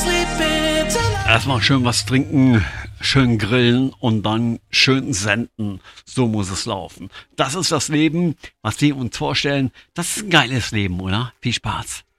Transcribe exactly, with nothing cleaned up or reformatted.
Erstmal schön was trinken, schön grillen und dann schön senden. So muss es laufen. Das ist das Leben, was wir uns vorstellen. Das ist ein geiles Leben, oder? Viel Spaß.